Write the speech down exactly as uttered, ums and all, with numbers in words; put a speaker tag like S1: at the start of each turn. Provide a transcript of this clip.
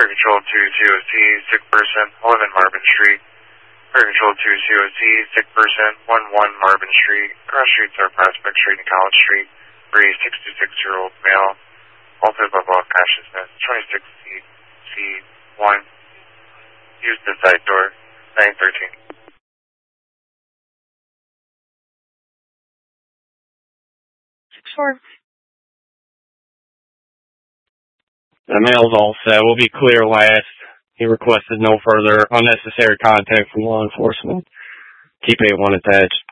S1: Fire Control two C O C, sick person, eleven Marvin Street. Fire Control two C O C, sick person, one one Marvin Street. Cross streets are Prospect Street and College Street. For a sixty-six-year-old male, altered above all consciousness, twenty-six C one. Use the side door, nine thirteen.
S2: Sure.
S3: The mail's all set. We'll be clear last. He requested no further unnecessary contact from law enforcement. Keep eight one attached.